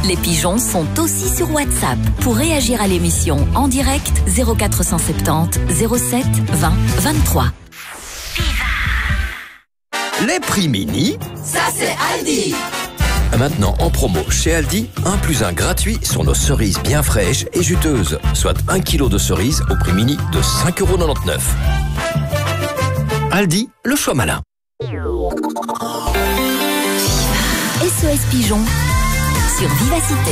Les pigeons sont aussi sur WhatsApp. Pour réagir à l'émission en direct, 0470 07 20 23. Les prix mini, ça c'est Aldi. Maintenant en promo chez Aldi, 1 + 1 gratuit sur nos cerises bien fraîches et juteuses. Soit 1 kg de cerises au prix mini de 5,99 €. Aldi, le choix malin. SOS Pigeon sur Vivacité.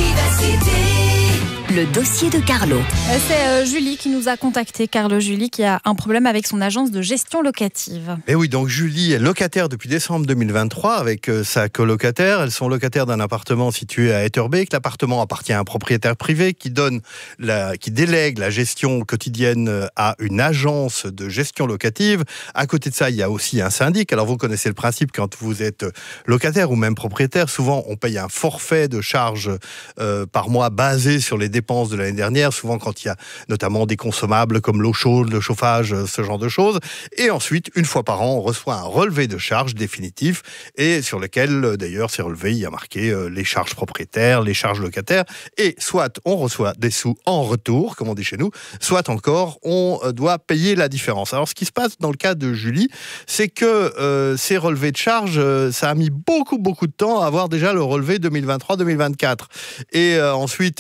Le dossier de Carlo. C'est Julie qui nous a contacté. Carlo, Julie qui a un problème avec son agence de gestion locative. Et oui, donc Julie est locataire depuis décembre 2023 avec sa colocataire. Elles sont locataires d'un appartement situé à Etterbeek. L'appartement appartient à un propriétaire privé qui délègue la gestion quotidienne à une agence de gestion locative. À côté de ça, il y a aussi un syndic. Alors vous connaissez le principe, quand vous êtes locataire ou même propriétaire, souvent on paye un forfait de charges par mois basé sur les dépenses de l'année dernière, souvent quand il y a notamment des consommables comme l'eau chaude, le chauffage, ce genre de choses. Et ensuite, une fois par an, on reçoit un relevé de charges définitif et sur lequel, d'ailleurs, c'est relevé, il y a marqué les charges propriétaires, les charges locataires. Et soit on reçoit des sous en retour, comme on dit chez nous, soit encore on doit payer la différence. Alors, ce qui se passe dans le cas de Julie, c'est que ces relevés de charges, ça a mis beaucoup de temps à avoir déjà le relevé 2023-2024. Et ensuite,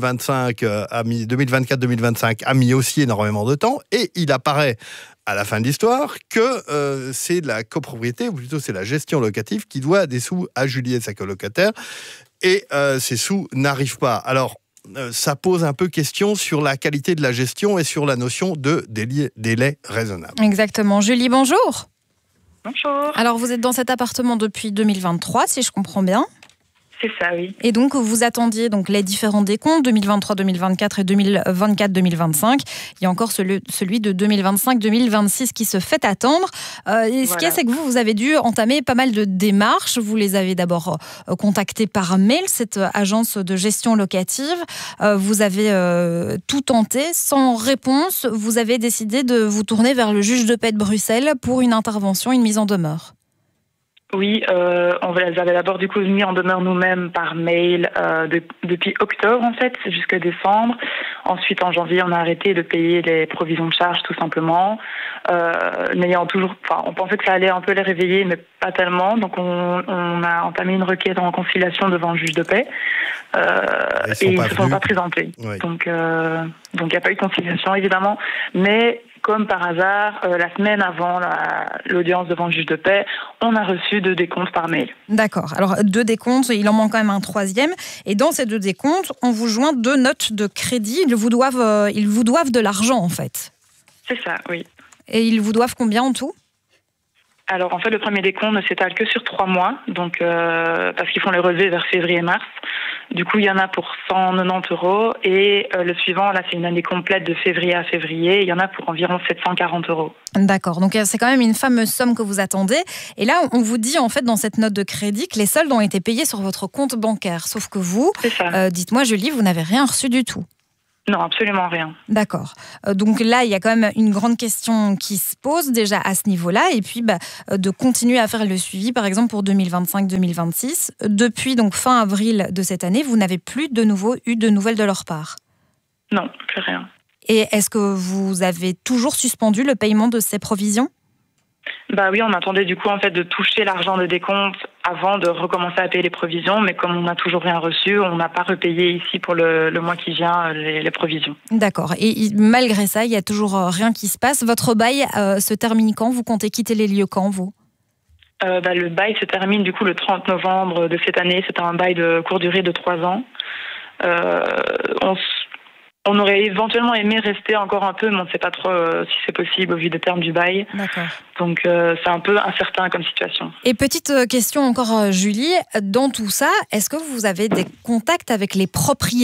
2024-2025 a mis aussi énormément de temps et il apparaît à la fin de l'histoire que c'est la copropriété, ou plutôt c'est la gestion locative qui doit des sous à Julie et sa colocataire et ces sous n'arrivent pas. Alors, ça pose un peu question sur la qualité de la gestion et sur la notion de délai raisonnable. Exactement. Julie, bonjour. Bonjour. Alors, vous êtes dans cet appartement depuis 2023, si je comprends bien. C'est ça, oui. Et donc, vous attendiez donc les différents décomptes, 2023-2024 et 2024-2025. Il y a encore celui de 2025-2026 qui se fait attendre. Et ce qu'il y a, c'est que vous avez dû entamer pas mal de démarches. Vous les avez d'abord contactés par mail, cette agence de gestion locative. Vous avez tout tenté. Sans réponse, vous avez décidé de vous tourner vers le juge de paix de Bruxelles pour une intervention, une mise en demeure. Oui, on les avait d'abord du coup mis en demeure nous-mêmes par mail depuis octobre en fait jusqu'à décembre. Ensuite en janvier on a arrêté de payer les provisions de charges tout simplement, n'ayant toujours, on pensait que ça allait un peu les réveiller mais pas tellement. Donc on a entamé une requête en conciliation devant le juge de paix et ils ne se sont pas présentés. Oui. Donc il n'y a pas eu de conciliation évidemment, mais comme par hasard, la semaine avant l'audience devant le juge de paix, on a reçu 2 décomptes par mail. D'accord. Alors, 2 décomptes, il en manque quand même un 3e. Et dans ces 2 décomptes, on vous joint 2 notes de crédit. Ils vous doivent de l'argent, en fait. C'est ça, oui. Et ils vous doivent combien en tout ? Alors, en fait, le premier décompte ne s'étale que sur 3 mois, donc parce qu'ils font les relevés vers février-mars. Du coup, il y en a pour 190 € et le suivant, là, c'est une année complète de février à février. Il y en a pour environ 740 €. D'accord, donc c'est quand même une fameuse somme que vous attendez. Et là, on vous dit en fait dans cette note de crédit que les soldes ont été payés sur votre compte bancaire. Sauf que vous, dites-moi Julie, vous n'avez rien reçu du tout. Non, absolument rien. D'accord. Donc là, il y a quand même une grande question qui se pose déjà à ce niveau-là. Et puis, de continuer à faire le suivi, par exemple, pour 2025-2026. Depuis donc fin avril de cette année, vous n'avez plus de nouveau eu de nouvelles de leur part ? Non, plus rien. Et est-ce que vous avez toujours suspendu le paiement de ces provisions ? Oui, on attendait du coup en fait de toucher l'argent de décompte avant de recommencer à payer les provisions, mais comme on n'a toujours rien reçu, on n'a pas repayé ici pour le mois qui vient les provisions. D'accord. Et malgré ça, il n'y a toujours rien qui se passe. Votre bail se termine quand ? Vous comptez quitter les lieux quand, vous ? Le bail se termine du coup le 30 novembre de cette année. C'est un bail de courte durée de 3 ans. On aurait éventuellement aimé rester encore un peu, mais on ne sait pas trop si c'est possible au vu des termes du bail. D'accord. Donc c'est un peu incertain comme situation. Et petite question encore, Julie, dans tout ça, est-ce que vous avez des contacts avec les propriétaires ?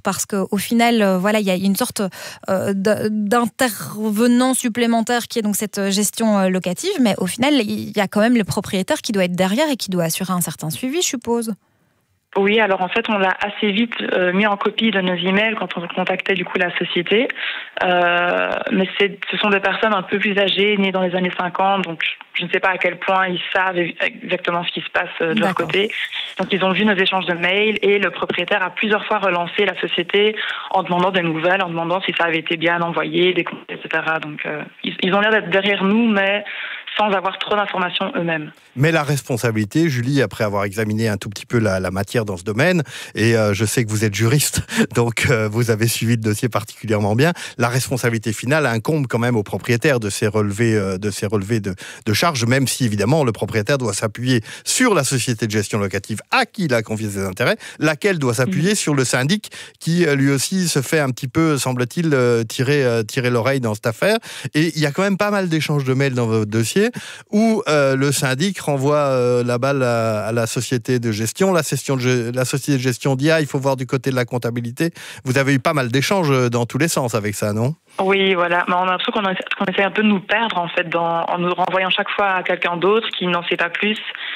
Parce qu'au final, il y a une sorte d'intervenant supplémentaire qui est donc cette gestion locative, mais au final, il y a quand même le propriétaire qui doit être derrière et qui doit assurer un certain suivi, je suppose. Oui, alors en fait, on l'a assez vite mis en copie de nos emails quand on contactait du coup la société. Mais ce sont des personnes un peu plus âgées, nées dans les années 50, donc je ne sais pas à quel point ils savent exactement ce qui se passe de leur côté. Donc ils ont vu nos échanges de mails et le propriétaire a plusieurs fois relancé la société en demandant des nouvelles, en demandant si ça avait été bien envoyé, des comptes, etc. Donc ils ont l'air d'être derrière nous, mais sans avoir trop d'informations eux-mêmes. Mais la responsabilité, Julie, après avoir examiné un tout petit peu la matière dans ce domaine, et je sais que vous êtes juriste, donc vous avez suivi le dossier particulièrement bien, la responsabilité finale incombe quand même au propriétaire de ces relevés de charges, même si évidemment le propriétaire doit s'appuyer sur la société de gestion locative à qui il a confié ses intérêts, laquelle doit s'appuyer sur le syndic qui lui aussi se fait un petit peu, semble-t-il, tirer l'oreille dans cette affaire. Et il y a quand même pas mal d'échanges de mails dans votre dossier où le syndic renvoie la balle à la société de gestion. La société de gestion dit il faut voir du côté de la comptabilité. Vous avez eu pas mal d'échanges dans tous les sens avec ça, non ? Oui, voilà. Mais on a l'impression qu'on essaie un peu de nous perdre en fait en nous renvoyant chaque fois à quelqu'un d'autre qui n'en sait pas plus.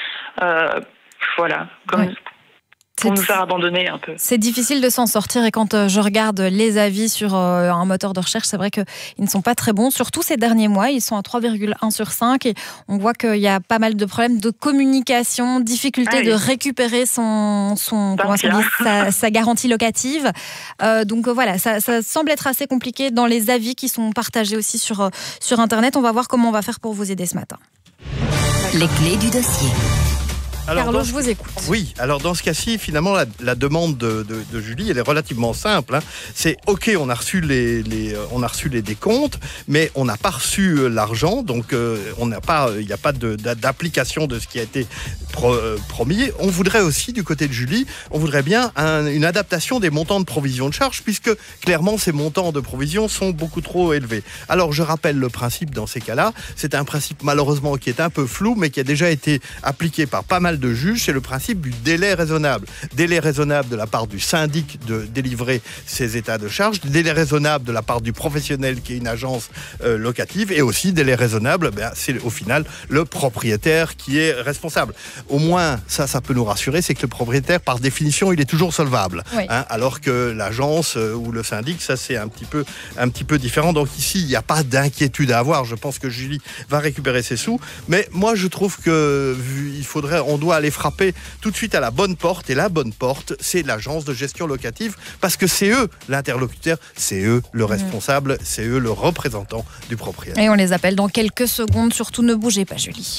Voilà. Pour nous faire abandonner un peu. C'est difficile de s'en sortir et quand je regarde les avis sur un moteur de recherche, c'est vrai qu'ils ne sont pas très bons. Surtout ces derniers mois, ils sont à 3,1 sur 5 et on voit qu'il y a pas mal de problèmes de communication, difficulté de récupérer sa garantie locative. Donc voilà, ça semble être assez compliqué dans les avis qui sont partagés aussi sur Internet. On va voir comment on va faire pour vous aider ce matin. Les clés du dossier. Alors, Carlo, je vous écoute. Oui, alors dans ce cas-ci, finalement, la demande de Julie, elle est relativement simple. C'est OK, on a reçu les décomptes, mais on n'a pas reçu l'argent, donc il n'y a pas d'application de ce qui a été promis. On voudrait aussi, du côté de Julie, on voudrait bien une adaptation des montants de provision de charge, puisque clairement, ces montants de provision sont beaucoup trop élevés. Alors, je rappelle le principe dans ces cas-là. C'est un principe, malheureusement, qui est un peu flou, mais qui a déjà été appliqué par pas mal de juges, c'est le principe du délai raisonnable. Délai raisonnable de la part du syndic de délivrer ses états de charge, délai raisonnable de la part du professionnel qui est une agence locative, et aussi délai raisonnable, c'est au final le propriétaire qui est responsable. Au moins, ça peut nous rassurer, c'est que le propriétaire, par définition, il est toujours solvable. Oui. Alors que l'agence ou le syndic, ça c'est un petit peu différent. Donc ici, il n'y a pas d'inquiétude à avoir. Je pense que Julie va récupérer ses sous. Mais moi, je trouve que on doit aller frapper tout de suite à la bonne porte, et la bonne porte, c'est l'agence de gestion locative, parce que c'est eux l'interlocuteur, c'est eux le responsable, c'est eux le représentant du propriétaire. Et on les appelle dans quelques secondes, surtout ne bougez pas, Julie.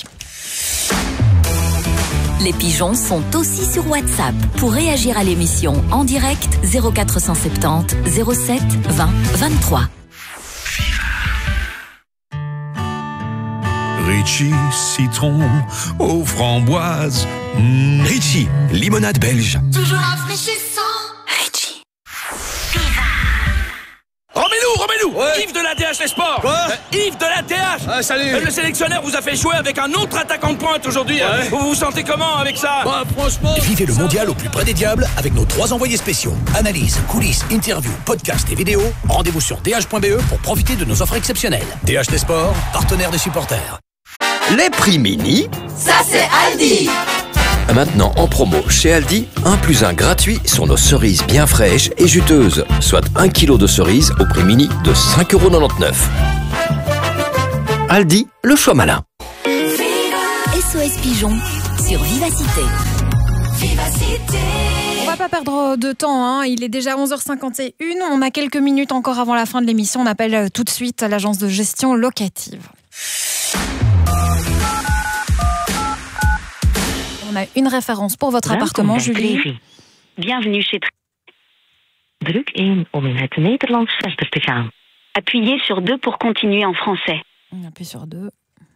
Les pigeons sont aussi sur WhatsApp. Pour réagir à l'émission en direct, 0470 07 20 23. Ritchie, citron aux framboises. Ritchie, limonade belge. Toujours rafraîchissant. Ritchie. Remets-nous Yves de la TH Les Sports. Quoi Yves de la TH. Salut. Le sélectionneur vous a fait jouer avec un autre attaquant de pointe aujourd'hui. Ouais. Vous vous sentez comment avec ça? Franchement... Vivez le mondial au plus près des diables avec nos 3 envoyés spéciaux. Analyse, coulisses, interviews, podcasts et vidéos. Rendez-vous sur dh.be pour profiter de nos offres exceptionnelles. DH Les Sports, partenaire des supporters. Les prix mini, Ça c'est Aldi. maintenant en promo chez Aldi, 1+1 gratuit sur nos cerises bien fraîches et juteuses, soit 1 kg de cerises au prix mini de 5,99 €. Aldi, le choix malin. SOS Pigeon sur Vivacité. On va pas perdre de temps, il est déjà 11h51. On a quelques minutes encore avant la fin de l'émission. On appelle tout de suite l'agence de gestion locative. On a une référence pour votre appartement, Julie. Bienvenue chez Druk 1 om in het Nederlands verder te gaan. Appuyez sur 2 pour continuer en français. On appuie sur 2.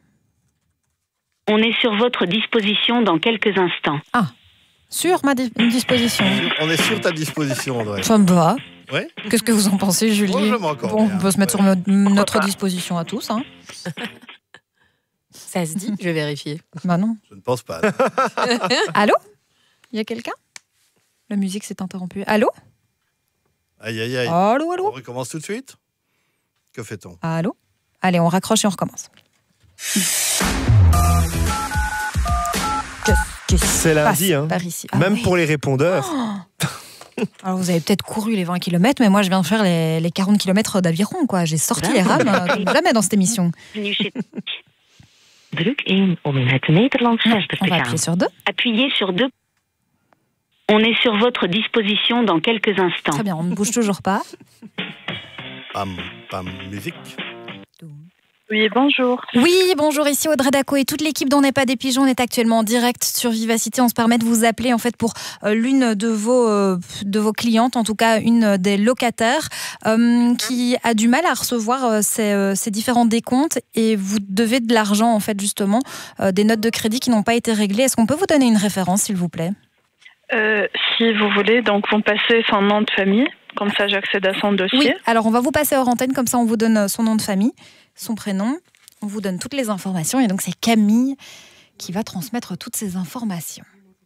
On est sur votre disposition dans quelques instants. Ah, sur ma disposition. On est sur ta disposition, André. Ça me va. Ouais. Qu'est-ce que vous en pensez, Julie? Bon, on peut se mettre sur notre disposition à tous. Ça se dit, je vais vérifier. Bah non. Je ne pense pas. Allô? Il y a quelqu'un? La musique s'est interrompue. Allô? Aïe. Allô? On recommence tout de suite? Que fait-on? Allô? Allez, on raccroche et on recommence. C'est lundi, par ici. Même pour les répondeurs. Alors vous avez peut-être couru les 20 km, mais moi je viens de faire les 40 km d'aviron, quoi. J'ai sorti les rames comme jamais dans cette émission. Druk 1 om in het Nederlands verder te On va gaan. appuyer sur 2. Appuyez sur 2. On est sur votre disposition dans quelques instants. Très bien, on ne bouge toujours pas. Pam, pam, musique. Oui, bonjour. Oui, bonjour, ici Audrey Daco et toute l'équipe d'On n'est pas des pigeons. On est actuellement en direct sur Vivacité. On se permet de vous appeler en fait pour l'une de vos clientes, en tout cas une des locataires, qui a du mal à recevoir ces différents décomptes et vous devez de l'argent en fait justement, des notes de crédit qui n'ont pas été réglées. Est-ce qu'on peut vous donner une référence s'il vous plaît ? Si vous voulez, donc vous me passez son nom de famille, comme ça j'accède à son dossier. Oui, alors on va vous passer hors antenne, comme ça on vous donne son nom de famille, son prénom, on vous donne toutes les informations et donc c'est Camille qui va transmettre toutes ces informations.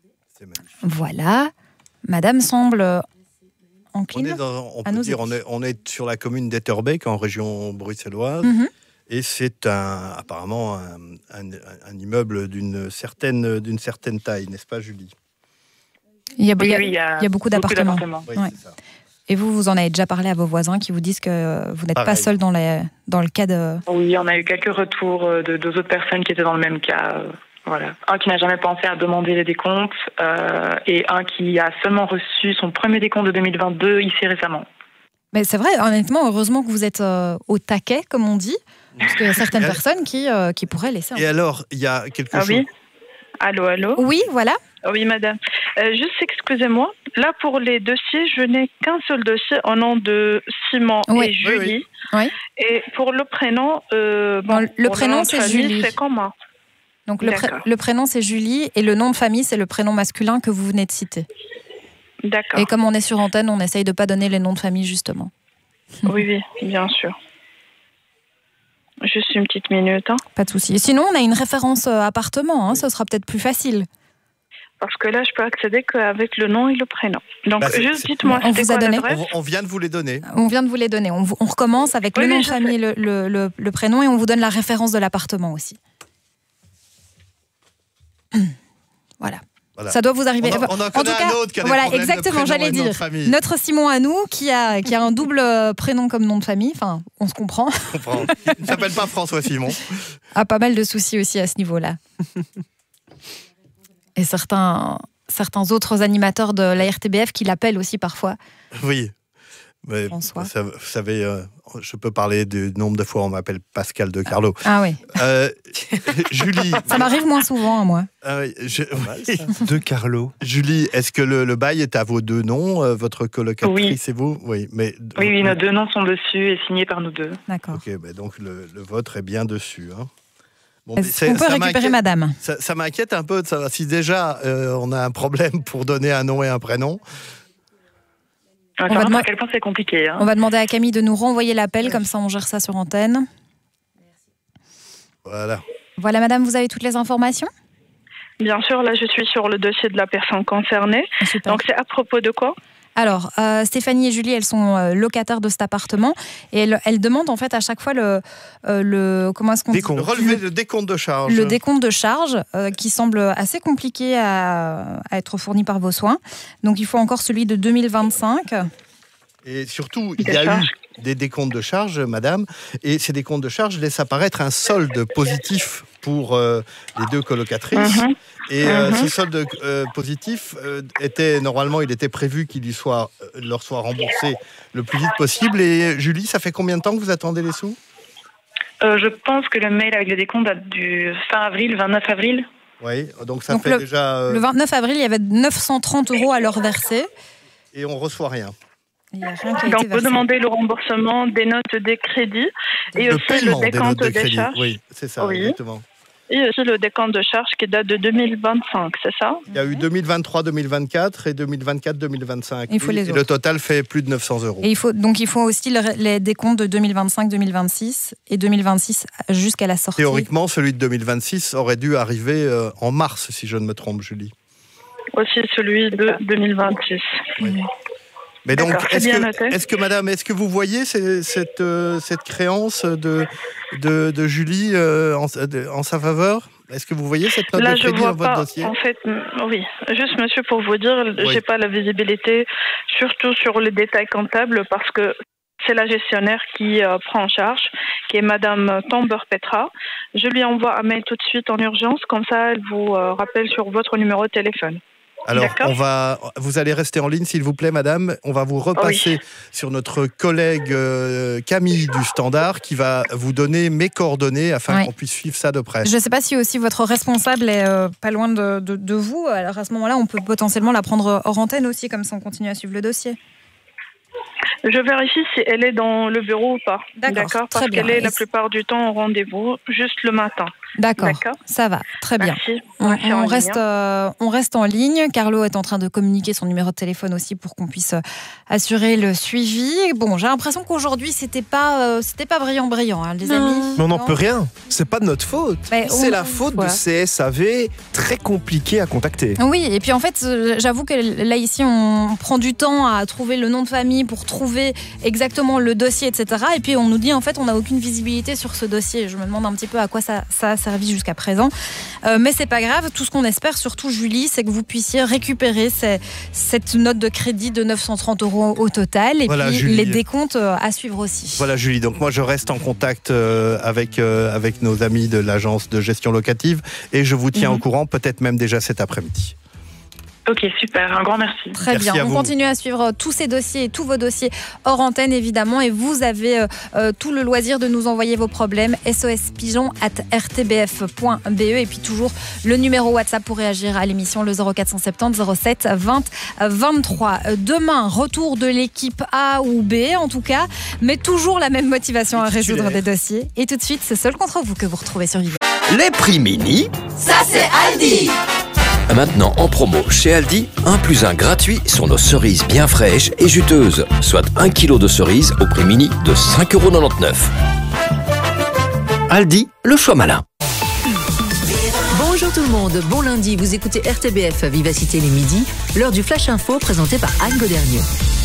Voilà, madame semble encline on est sur la commune d'Etterbeek en région bruxelloise et c'est apparemment un immeuble d'une certaine taille, n'est-ce pas Julie ? Il y a beaucoup d'appartements. Oui, ouais. c'est ça. Et vous en avez déjà parlé à vos voisins qui vous disent que vous n'êtes pas seul dans le cas de... Oui, on a eu quelques retours de deux autres personnes qui étaient dans le même cas. Voilà. Un qui n'a jamais pensé à demander les décomptes et un qui a seulement reçu son premier décompte de 2022 ici récemment. Mais c'est vrai, honnêtement, heureusement que vous êtes au taquet, comme on dit, parce qu'il y a certaines personnes qui pourraient laisser... Et alors, il y a quelque chose... Oui. Allô. Oui, voilà. Oui, madame. Juste, excusez-moi. Là, pour les dossiers, je n'ai qu'un seul dossier au nom de Simon et Julie. Oui. Et pour le prénom... le prénom, c'est Julie. C'est comment ? Donc, le prénom, c'est Julie et le nom de famille, c'est le prénom masculin que vous venez de citer. D'accord. Et comme on est sur antenne, on essaye de ne pas donner les noms de famille, justement. Oui, bien sûr. Juste une petite minute. Pas de souci. Sinon, on a une référence appartement. Ce sera peut-être plus facile. Parce que là, je peux accéder qu'avec le nom et le prénom. Donc, juste dites-moi, c'était quoi l'adresse ? On vient de vous les donner. On vient de vous les donner. On recommence avec le nom de famille, le prénom, et on vous donne la référence de l'appartement aussi. Voilà. Ça doit vous arriver. On en connaît un autre qui a des voilà, problèmes exactement, de j'allais prénom et de nom dire. de famille. Notre Simon à nous, qui a un double prénom comme nom de famille. Enfin, on se comprend. Il ne s'appelle pas François Simon. A pas mal de soucis aussi à ce niveau-là. Et certains autres animateurs de la RTBF qui l'appellent aussi parfois. Oui. Mais François. Vous savez, je peux parler du nombre de fois où on m'appelle Pascal de Carlo. Ah oui. Julie. Ça m'arrive moins souvent à moi. De Carlo. Julie, est-ce que le bail est à vos deux noms, votre colocatrice et vous ? Oui, mais oui, nos deux noms sont dessus et signés par nous deux. D'accord. Ok, donc le vôtre est bien dessus. Bon, on peut récupérer madame. Ça m'inquiète un peu de savoir si déjà on a un problème pour donner un nom et un prénom. À quel point c'est compliqué. On va demander à Camille de nous renvoyer l'appel, comme ça on gère ça sur antenne. Voilà madame, vous avez toutes les informations ? Bien sûr, là je suis sur le dossier de la personne concernée. Super. Donc c'est à propos de quoi ? Alors, Stéphanie et Julie, elles sont locataires de cet appartement et elles demandent en fait à chaque fois le comment est-ce qu'on dit ? Relever le décompte de charge. Le décompte de charge qui semble assez compliqué à être fourni par vos soins. Donc, il faut encore celui de 2025. Et surtout, il y a eu des décomptes de charges, madame, et ces décomptes de charges laissent apparaître un solde positif pour les deux colocatrices. Et ce solde positif il était prévu qu'il leur soit remboursé le plus vite possible. Et Julie, ça fait combien de temps que vous attendez les sous ? Je pense que le mail avec le décompte date du fin avril, 29 avril. Oui, donc ça fait déjà... Le 29 avril, il y avait 930 € à leur verser. Et on ne reçoit rien. Il y a rien qui a Donc, été vous versé. demandez le remboursement des notes des crédits et le aussi paiement le décompte des notes de des crédit. charges. Oui, c'est ça, exactement. Et aussi le décompte de charges qui date de 2025, c'est ça ? Il y a eu 2023-2024 et 2024-2025. Il faut les et autres. le total fait plus de 900 €. Et il faut aussi les décomptes de 2025-2026 et 2026 jusqu'à la sortie. Théoriquement, celui de 2026 aurait dû arriver en mars, si je ne me trompe, Julie. Aussi celui de 2026. Oui. Mais donc, D'accord, est-ce que vous voyez cette créance de Julie en sa faveur ? Est-ce que vous voyez cette note Là, de je crédit vois dans votre pas. dossier ? En fait, oui. Juste, monsieur, pour vous dire, j'ai pas la visibilité, surtout sur les détails comptables, parce que c'est la gestionnaire qui prend en charge, qui est Madame Tomber-Petra. Je lui envoie un mail tout de suite en urgence, comme ça elle vous rappelle sur votre numéro de téléphone. Alors, D'accord. vous allez rester en ligne, s'il vous plaît, madame. On va vous repasser sur notre collègue Camille du Standard, qui va vous donner mes coordonnées afin qu'on puisse suivre ça de près. Je ne sais pas si aussi votre responsable est pas loin de vous. Alors à ce moment-là, on peut potentiellement la prendre hors antenne aussi, comme ça on continue à suivre le dossier. Je vérifie si elle est dans le bureau ou pas. D'accord, parce qu'elle est la plupart du temps au rendez-vous, juste le matin. D'accord, ça va, très bien. Merci. On reste en ligne. Carlo est en train de communiquer son numéro de téléphone aussi pour qu'on puisse assurer le suivi. Bon, j'ai l'impression qu'aujourd'hui, c'était pas brillant, les amis. Mais on n'en peut rien. C'est pas de notre faute. C'est la faute du CSAV, très compliqué à contacter. Oui, et puis en fait, j'avoue que là, ici, on prend du temps à trouver le nom de famille pour trouver exactement le dossier, etc. Et puis on nous dit, en fait, on n'a aucune visibilité sur ce dossier. Je me demande un petit peu à quoi ça a servi jusqu'à présent. Mais c'est pas grave. Tout ce qu'on espère, surtout Julie, c'est que vous puissiez récupérer cette note de crédit de 930 € au total. Et puis Julie, les décomptes à suivre aussi. Voilà Julie, donc moi je reste en contact avec nos amis de l'agence de gestion locative et je vous tiens au courant, peut-être même déjà cet après-midi. Ok, super, un grand merci. Très bien, on continue à suivre tous ces dossiers et tous vos dossiers hors antenne évidemment, et vous avez tout le loisir de nous envoyer vos problèmes, sospigeon@rtbf.be, et puis toujours le numéro WhatsApp pour réagir à l'émission, le 0470 07 20 23. Demain, retour de l'équipe A ou B en tout cas, mais toujours la même motivation à résoudre des dossiers. Et tout de suite, c'est Seul contre vous que vous retrouvez sur Vive. Les prix mini, ça c'est Aldi. Maintenant en promo chez Aldi, 1 + 1 gratuit sur nos cerises bien fraîches et juteuses, soit 1 kg de cerises au prix mini de 5,99 €. Aldi, le choix malin. Bonjour tout le monde, bon lundi, vous écoutez RTBF Vivacité les midis, l'heure du Flash Info présenté par Anne Godernieux.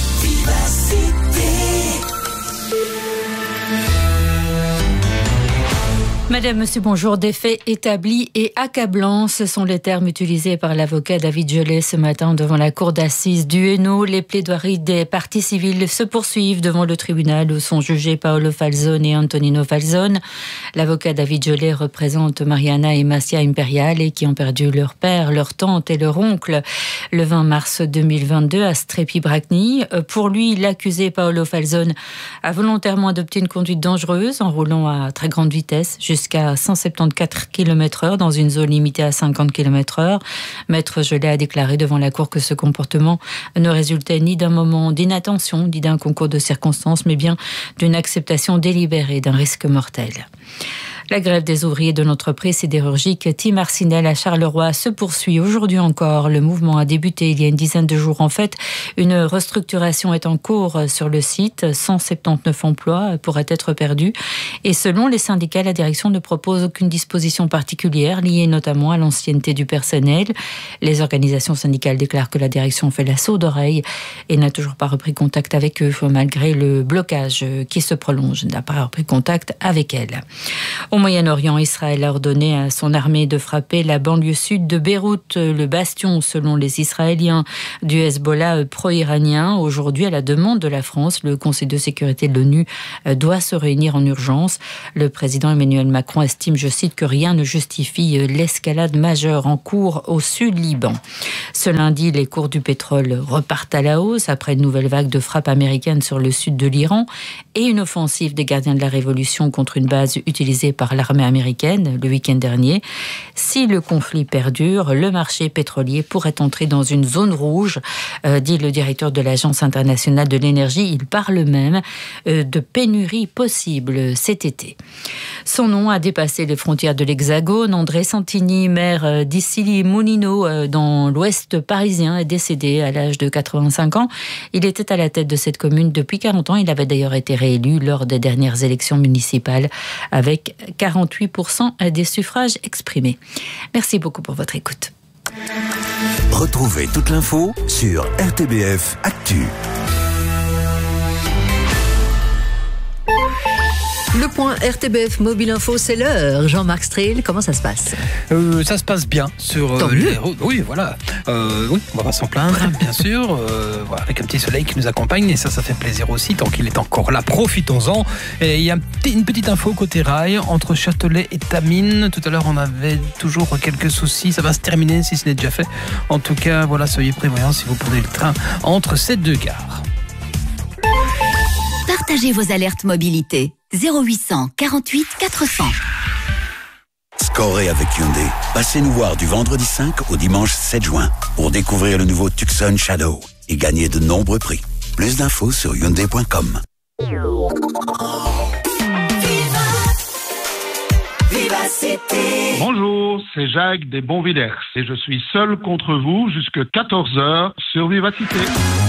Madame, monsieur, bonjour. Des faits établis et accablants, ce sont les termes utilisés par l'avocat David Gelé ce matin devant la cour d'assises du Hainaut. Les plaidoiries des parties civiles se poursuivent devant le tribunal où sont jugés Paolo Falzone et Antonino Falzone. L'avocat David Gelé représente Mariana et Massia Imperiale qui ont perdu leur père, leur tante et leur oncle le 20 mars 2022 à Strepi-Bracni. Pour lui, l'accusé Paolo Falzone a volontairement adopté une conduite dangereuse en roulant à très grande vitesse, jusqu'à 174 km/h dans une zone limitée à 50 km/h. Maître Gelé a déclaré devant la cour que ce comportement ne résultait ni d'un moment d'inattention, ni d'un concours de circonstances, mais bien d'une acceptation délibérée d'un risque mortel. La grève des ouvriers de l'entreprise sidérurgique Tim Arsenal à Charleroi se poursuit aujourd'hui encore. Le mouvement a débuté il y a une dizaine de jours. En fait, une restructuration est en cours sur le site. 179 emplois pourraient être perdus. Et selon les syndicats, la direction ne propose aucune disposition particulière liée notamment à l'ancienneté du personnel. Les organisations syndicales déclarent que la direction fait la sourde oreille et n'a toujours pas repris contact avec eux malgré le blocage qui se prolonge. N'a pas repris contact avec elle. Au Moyen-Orient, Israël a ordonné à son armée de frapper la banlieue sud de Beyrouth, le bastion, selon les Israéliens, du Hezbollah pro-iranien. Aujourd'hui, à la demande de la France, le Conseil de sécurité de l'ONU doit se réunir en urgence. Le président Emmanuel Macron estime, je cite, que rien ne justifie l'escalade majeure en cours au sud-Liban. Ce lundi, les cours du pétrole repartent à la hausse après une nouvelle vague de frappes américaines sur le sud de l'Iran et une offensive des gardiens de la Révolution contre une base utilisée par l'armée américaine le week-end dernier. Si le conflit perdure, le marché pétrolier pourrait entrer dans une zone rouge, dit le directeur de l'Agence internationale de l'énergie. Il parle même de pénurie possible cet été. Son nom a dépassé les frontières de l'Hexagone. André Santini, maire d'Issy-les-Moulineaux dans l'ouest parisien, est décédé à l'âge de 85 ans. Il était à la tête de cette commune depuis 40 ans. Il avait d'ailleurs été réélu lors des dernières élections municipales avec 48% des suffrages exprimés. Merci beaucoup pour votre écoute. Retrouvez toute l'info sur RTBF Actu. Le point RTBF Mobile Info, c'est l'heure. Jean-Marc Strehl, comment ça se passe? Ça se passe bien sur les routes. Oui, voilà. Oui, on va pas s'en plaindre, bien sûr. Voilà, avec un petit soleil qui nous accompagne, et ça fait plaisir aussi, tant qu'il est encore là. Profitons-en. Et il y a une petite info côté rail, entre Châtelet et Tamines. Tout à l'heure, on avait toujours quelques soucis. Ça va se terminer si ce n'est déjà fait. En tout cas, voilà, soyez prévoyants si vous prenez le train entre ces deux gares. Partagez vos alertes mobilité. 0800 48 400. Scorez avec Hyundai. Passez nous voir du vendredi 5 au dimanche 7 juin pour découvrir le nouveau Tucson Shadow et gagner de nombreux prix. Plus d'infos sur Hyundai.com. Bonjour, c'est Jacques des Bonvillers et je suis seul contre vous jusqu'à 14h sur Vivacité.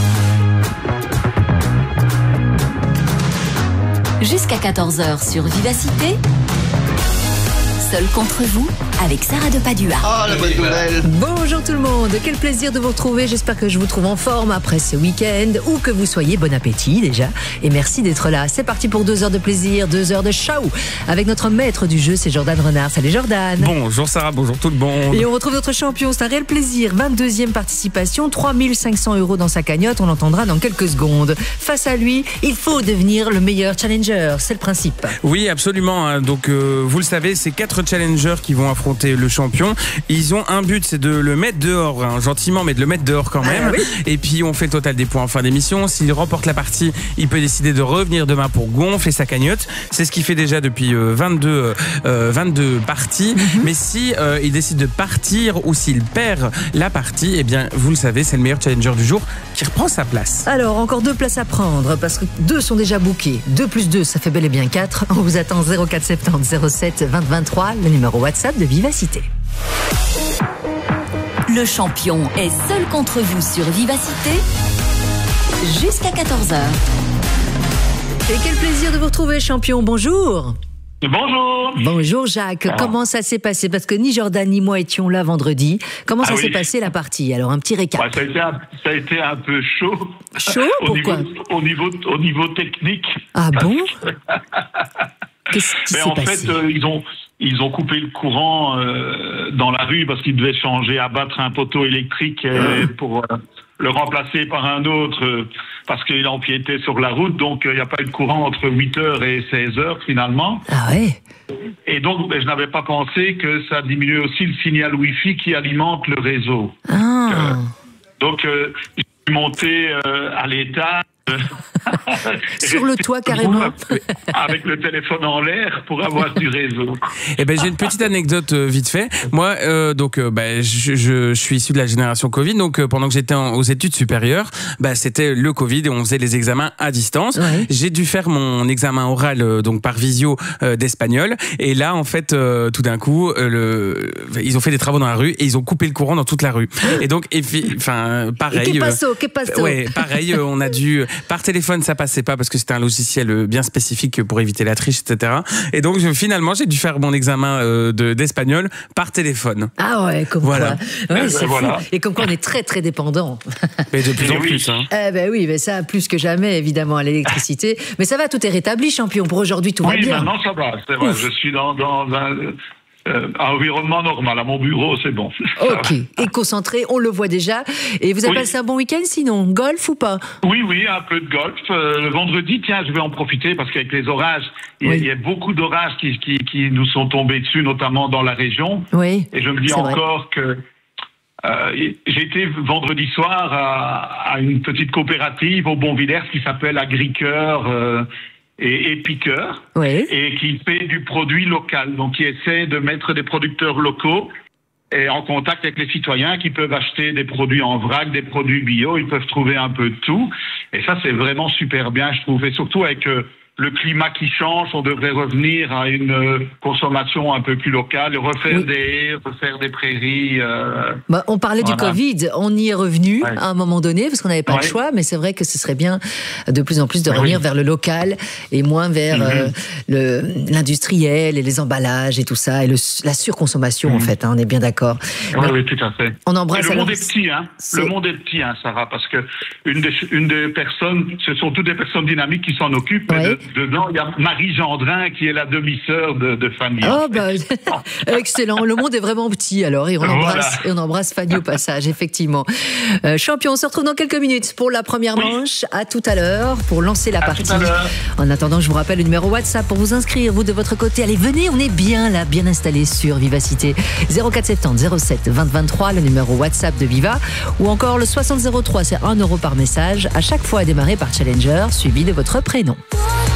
Jusqu'à 14h sur Vivacité. Seul contre vous, avec Sarah de Padua. Oh, la bonne nouvelle. Bonjour tout le monde, quel plaisir de vous retrouver. J'espère que je vous trouve en forme après ce week-end, ou que vous soyez bon appétit déjà. Et merci d'être là. C'est parti pour 2 heures de plaisir, 2 heures de show. Avec notre maître du jeu, c'est Jordan Renard. Salut Jordan. Bonjour Sarah, bonjour tout le monde. Et on retrouve notre champion, c'est un réel plaisir. 22e participation, 3 500 € dans sa cagnotte. On l'entendra dans quelques secondes. Face à lui, il faut devenir le meilleur challenger. C'est le principe. Oui, absolument. Donc, vous le savez, c'est 4 challengers qui vont affronter le champion. Ils ont un but, c'est de le mettre dehors, gentiment, mais de le mettre dehors quand même. Oui. Et puis on fait le total des points en fin d'émission. S'il remporte la partie, il peut décider de revenir demain pour gonfler sa cagnotte. C'est ce qu'il fait déjà depuis 22 parties. Mais si il décide de partir ou s'il perd la partie, eh bien vous le savez, c'est le meilleur challenger du jour qui reprend sa place. Alors encore 2 places à prendre parce que 2 sont déjà bookées. 2 plus 2, ça fait bel et bien 4. On vous attend 0470 07 20 23. Le numéro WhatsApp de Vivacité. Le champion est seul contre vous sur Vivacité. Jusqu'à 14h. Et quel plaisir de vous retrouver, champion. Bonjour. Bonjour. Bonjour Jacques. Comment ça s'est passé? Parce que ni Jordan ni moi étions là vendredi. Comment ça s'est passé la partie? Alors un petit récap. Ça a été un peu chaud. Chaud? Pourquoi? Au niveau technique. Ah bon? Qu'est-ce qui s'est passé? En fait, ils ont coupé le courant dans la rue parce qu'ils devaient abattre un poteau électrique pour le remplacer par un autre parce qu'il empiétait sur la route. Donc, il n'y a pas eu de courant entre 8h et 16h finalement. Ah ouais. Et donc, je n'avais pas pensé que ça diminuait aussi le signal Wi-Fi qui alimente le réseau. Ah. Donc, je suis monté à l'étage. Sur le toit carrément. Avec le téléphone en l'air pour avoir du réseau. Eh ben j'ai une petite anecdote vite fait. Moi je suis issu de la génération Covid, donc pendant que j'étais aux études supérieures, c'était le Covid et on faisait les examens à distance. Ouais. J'ai dû faire mon examen oral donc par visio d'espagnol et là en fait tout d'un coup ils ont fait des travaux dans la rue et ils ont coupé le courant dans toute la rue. Et donc pareil. Que passo. Ouais, pareil on a dû par téléphone, ça passait pas parce que c'était un logiciel bien spécifique pour éviter la triche, etc. Et donc, finalement, j'ai dû faire mon examen d'espagnol par téléphone. Ah ouais, comme voilà. quoi. Ouais, c'est fou. Et comme quoi, on est très, très dépendant. Mais de plus en plus. Hein. Oui, mais ça, plus que jamais, évidemment, à l'électricité. Mais ça va, tout est rétabli, champion. Pour aujourd'hui, tout va bien. Oui, maintenant, ça va. C'est vrai. Je suis dans un environnement normal. À mon bureau, c'est bon. Ok. Et concentré, on le voit déjà. Et vous avez passé un bon week-end sinon? Golf ou pas? Oui, un peu de golf. Le vendredi, tiens, je vais en profiter parce qu'avec les orages, il y a beaucoup d'orages qui nous sont tombés dessus, notamment dans la région. Oui. Et je me dis encore que j'ai été vendredi soir à une petite coopérative au Bonvillers qui s'appelle Agricoeur et piqueur, et qui fait du produit local, donc qui essaie de mettre des producteurs locaux et en contact avec les citoyens qui peuvent acheter des produits en vrac, des produits bio, ils peuvent trouver un peu de tout, et ça c'est vraiment super bien, je trouve, et surtout avec le climat qui change, on devrait revenir à une consommation un peu plus locale, refaire des haies, refaire des prairies. On parlait du Covid, on y est revenu à un moment donné, parce qu'on n'avait pas le choix, mais c'est vrai que ce serait bien de plus en plus de revenir vers le local et moins vers l'industriel et les emballages et tout ça, et la surconsommation en fait, on est bien d'accord. Oui, tout à fait. On embrasse. Le monde est petit, Le monde est petit, Sarah, parce que une des personnes, ce sont toutes des personnes dynamiques qui s'en occupent, dedans, il y a Marie Gendrin qui est la demi-sœur de Fanny. Oh, bah, excellent. Le monde est vraiment petit alors. Et on embrasse Fanny au passage, effectivement. Champion, on se retrouve dans quelques minutes pour la première manche. À tout à l'heure pour lancer la partie. En attendant, je vous rappelle le numéro WhatsApp pour vous inscrire, vous de votre côté. Allez, venez, on est bien là, bien installé sur Vivacité. 0470 07 20 23, le numéro WhatsApp de Viva. Ou encore le 60 03, c'est 1 € par message. À chaque fois démarré par Challenger, suivi de votre prénom.